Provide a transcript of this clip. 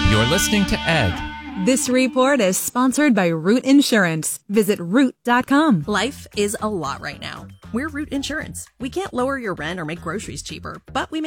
You're listening to Ed. This report is sponsored by Root Insurance. Visit root.com. Life is a lot right now. We're Root Insurance. We can't lower your rent or make groceries cheaper, but we